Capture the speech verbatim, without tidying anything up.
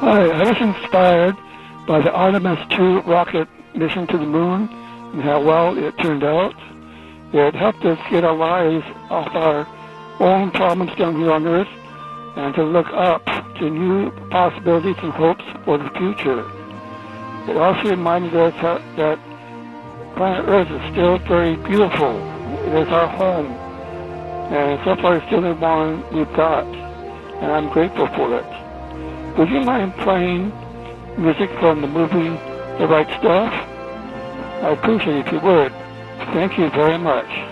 Hi, I was inspired by the Artemis two rocket mission to the moon and how well it turned out. It helped us get our lives off our own problems down here on Earth and to look up to new possibilities and hopes for the future. It also reminded us how, that planet Earth is still very beautiful. It is our home, and so far it's the only one we've got, and I'm grateful for it. Would you mind playing music from the movie The Right Stuff? I appreciate it if you would. Thank you very much.